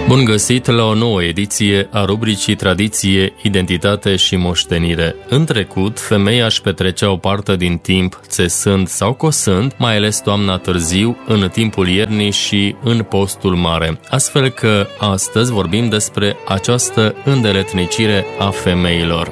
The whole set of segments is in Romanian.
Bun găsit la o nouă ediție a rubricii Tradiție, Identitate și Moștenire. În trecut, femeia își petrecea o parte din timp țesând sau cosând, mai ales toamna târziu, în timpul iernii și în postul mare. Astfel că astăzi vorbim despre această îndeletnicire a femeilor.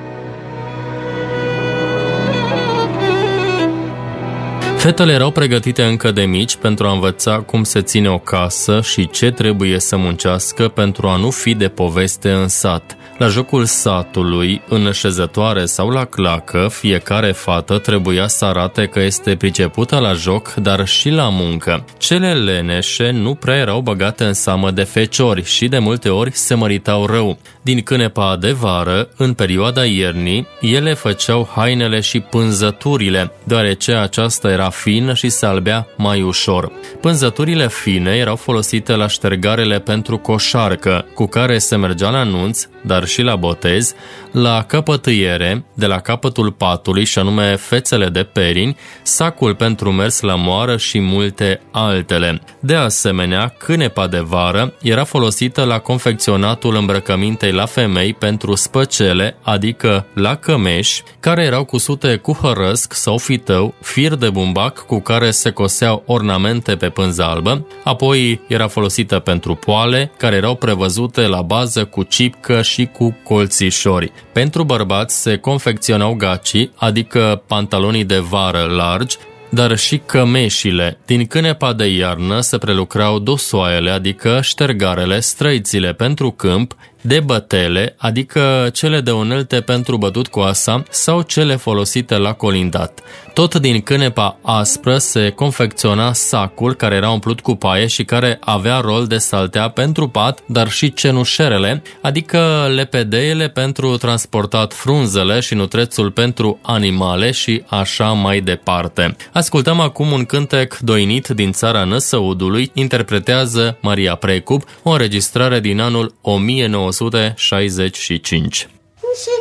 Fetele erau pregătite încă de mici pentru a învăța cum se ține o casă și ce trebuie să muncească pentru a nu fi de poveste în sat. La jocul satului, în șezătoare sau la clacă, fiecare fată trebuia să arate că este pricepută la joc, dar și la muncă. Cele leneșe nu prea erau băgate în seamă de feciori și de multe ori se măritau rău. Din cânepa de vară, în perioada iernii, ele făceau hainele și pânzăturile, deoarece aceasta era fină și se albea mai ușor. Pânzăturile fine erau folosite la ștergarele pentru coșarcă, cu care se mergea la nunți, dar și la botez, la căpătâiere, de la capătul patului, și anume fețele de perini, sacul pentru mers la moară și multe altele. De asemenea, cânepa de vară era folosită la confecționatul îmbrăcămintei la femei pentru spăcele, adică la cămeși, care erau cusute cu hărăsc sau fitău, fir de bumbac cu care se coseau ornamente pe pânză albă, apoi era folosită pentru poale, care erau prevăzute la bază cu cipcă și cu colțișori. Pentru bărbați se confecționau gacii, adică pantalonii de vară largi, dar și cămeșile. Din cânepa de iarnă se prelucrau dosoaiele, adică ștergarele, străițile pentru câmp, de bătele, adică cele de unelte pentru bătut coasa sau cele folosite la colindat. Tot din cânepa aspră se confecționa sacul, care era umplut cu paie și care avea rol de saltea pentru pat, dar și cenușerele, adică lepedeile pentru transportat frunzele și nutrețul pentru animale și așa mai departe. Ascultăm acum un cântec doinit din țara Năsăudului, interpretează Maria Precup, o înregistrare din anul 1965. Și